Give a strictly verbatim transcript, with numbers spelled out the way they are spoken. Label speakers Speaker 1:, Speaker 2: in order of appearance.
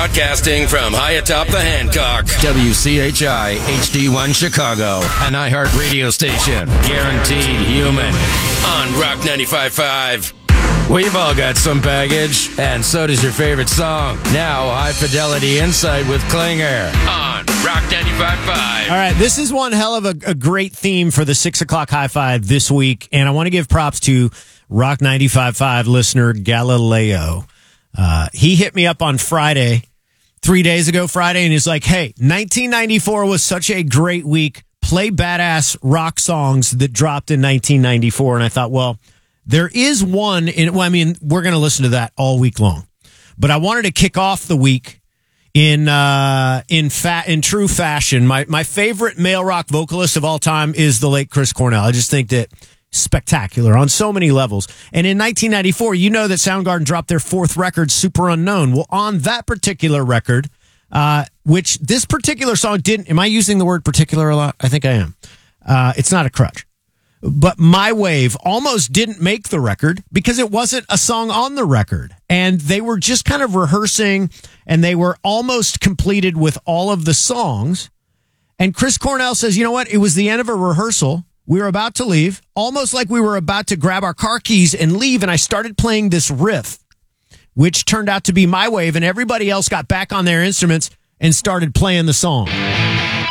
Speaker 1: Broadcasting from high atop the Hancock. W C H I H D one Chicago. An iHeart radio station. Guaranteed human. On Rock ninety-five point five. We've all got some baggage, and so does your favorite song. Now, High Fidelity Insight with Klinger on Rock ninety-five point five.
Speaker 2: All right, this is one hell of a, a great theme for the six o'clock high five this week, and I want to give props to Rock ninety-five point five listener Galileo. Uh, he hit me up on Friday, three days ago Friday, and he's like, hey, nineteen ninety-four was such a great week. Play badass rock songs that dropped in nineteen ninety-four. And I thought, well, there is one in, well, I mean, we're going to listen to that all week long, but I wanted to kick off the week in, uh, in fat, in true fashion. My, my favorite male rock vocalist of all time is the late Chris Cornell. I just think that spectacular on so many levels. And in nineteen ninety-four, you know that Soundgarden dropped their fourth record, Super Unknown. Well, on that particular record, uh, which this particular song didn't, am I using the word particular a lot? I think I am. Uh, it's not a crutch. But My Wave almost didn't make the record because it wasn't a song on the record. And they were just kind of rehearsing, and they were almost completed with all of the songs. And Chris Cornell says, you know what? It was the end of a rehearsal. We were about to leave, almost like we were about to grab our car keys and leave. And I started playing this riff, which turned out to be My Wave. And everybody else got back on their instruments and started playing the song.